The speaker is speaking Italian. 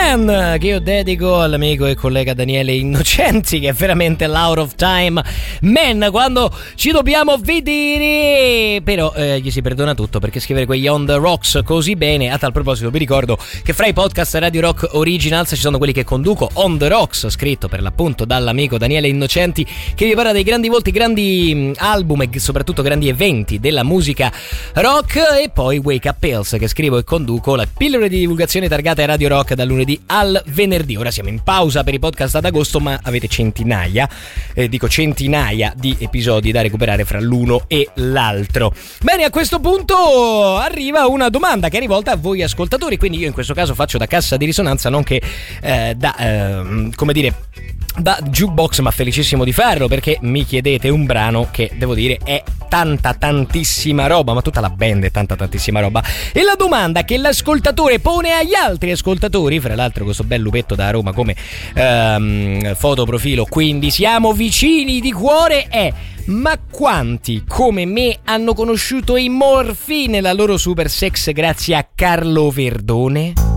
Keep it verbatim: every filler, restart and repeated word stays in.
Man, che io dedico all'amico e collega Daniele Innocenti, che è veramente l'out of time man quando ci dobbiamo vedere. Però eh, gli si perdona tutto, perché scrivere quegli On The Rocks così bene. A tal proposito vi ricordo che fra i podcast Radio Rock Originals ci sono quelli che conduco, On The Rocks, scritto per l'appunto dall'amico Daniele Innocenti, che vi parla dei grandi volti, grandi album e soprattutto grandi eventi della musica rock. E poi Wake Up Pills, che scrivo e conduco, la pillola di divulgazione targata a Radio Rock dal lunedì al venerdì. Ora siamo in pausa per i podcast ad agosto, ma avete centinaia, eh, dico centinaia di episodi da recuperare fra l'uno e l'altro. Bene, a questo punto arriva una domanda che è rivolta a voi ascoltatori, quindi io in questo caso faccio da cassa di risonanza, non che eh, da, eh, come dire, da jukebox, ma felicissimo di farlo, perché mi chiedete un brano che devo dire è tanta tantissima roba, ma tutta la band è tanta tantissima roba. E la domanda che l'ascoltatore pone agli altri ascoltatori, fra l'altro questo bel lupetto da Roma come ehm, fotoprofilo, quindi siamo vicini di cuore, è: ma quanti come me hanno conosciuto i Morphine nella loro super sex grazie a Carlo Verdone?